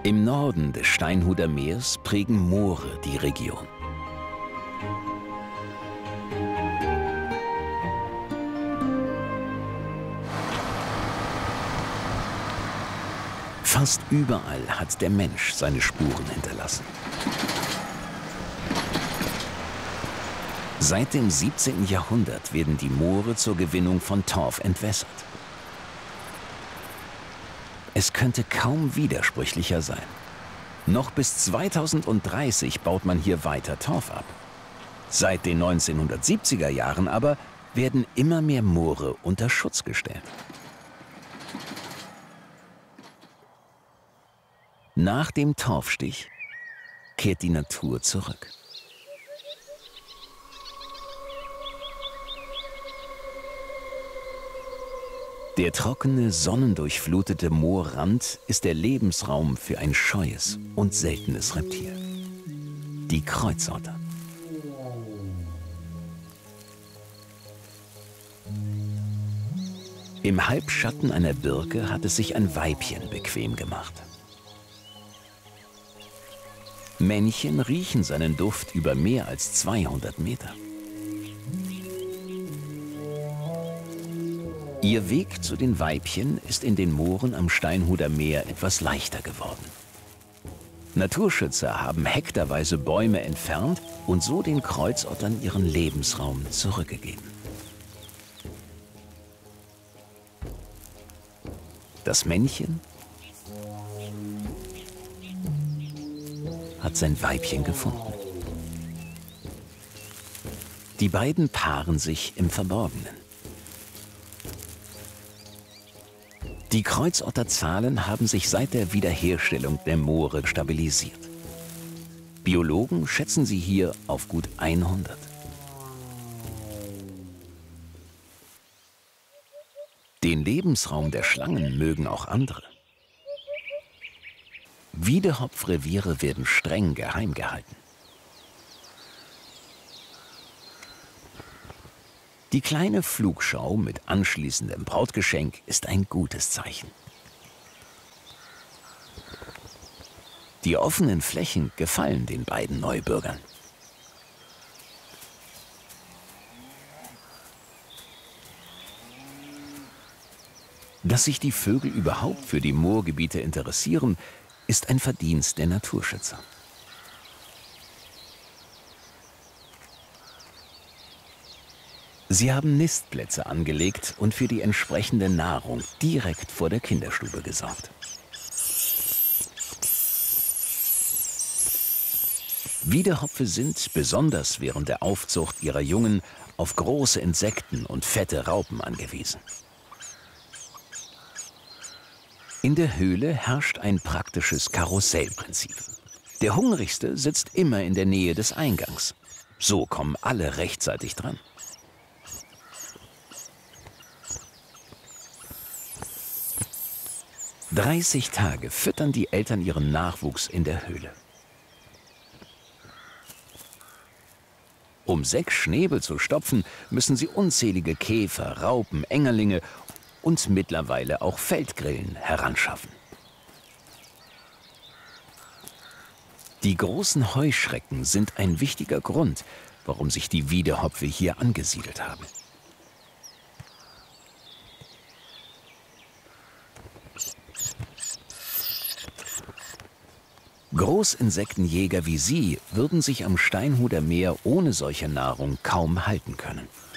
Im Norden des Steinhuder Meers prägen Moore die Region. Fast überall hat der Mensch seine Spuren hinterlassen. Seit dem 17. Jahrhundert werden die Moore zur Gewinnung von Torf entwässert. Es könnte kaum widersprüchlicher sein. Noch bis 2030 baut man hier weiter Torf ab. Seit den 1970er Jahren aber werden immer mehr Moore unter Schutz gestellt. Nach dem Torfstich kehrt die Natur zurück. Der trockene, sonnendurchflutete Moorrand ist der Lebensraum für ein scheues und seltenes Reptil: die Kreuzotter. Im Halbschatten einer Birke hat es sich ein Weibchen bequem gemacht. Männchen riechen seinen Duft über mehr als 200 Meter. Ihr Weg zu den Weibchen ist in den Mooren am Steinhuder Meer etwas leichter geworden. Naturschützer haben hektarweise Bäume entfernt und so den Kreuzottern ihren Lebensraum zurückgegeben. Das Männchen hat sein Weibchen gefunden. Die beiden paaren sich im Verborgenen. Die Kreuzotterzahlen haben sich seit der Wiederherstellung der Moore stabilisiert. Biologen schätzen sie hier auf gut 100. Den Lebensraum der Schlangen mögen auch andere. Wiedehopfreviere werden streng geheim gehalten. Die kleine Flugschau mit anschließendem Brautgeschenk ist ein gutes Zeichen. Die offenen Flächen gefallen den beiden Neubürgern. Dass sich die Vögel überhaupt für die Moorgebiete interessieren, ist ein Verdienst der Naturschützer. Sie haben Nistplätze angelegt und für die entsprechende Nahrung direkt vor der Kinderstube gesorgt. Wiedehopfe sind, besonders während der Aufzucht ihrer Jungen, auf große Insekten und fette Raupen angewiesen. In der Höhle herrscht ein praktisches Karussellprinzip. Der Hungrigste sitzt immer in der Nähe des Eingangs. So kommen alle rechtzeitig dran. "30 Tage füttern die Eltern ihren Nachwuchs in der Höhle. Um 6 Schnäbel zu stopfen, müssen sie unzählige Käfer, Raupen, Engerlinge und mittlerweile auch Feldgrillen heranschaffen. Die großen Heuschrecken sind ein wichtiger Grund, warum sich die Wiedehopfe hier angesiedelt haben. Großinsektenjäger wie Sie würden sich am Steinhuder Meer ohne solche Nahrung kaum halten können.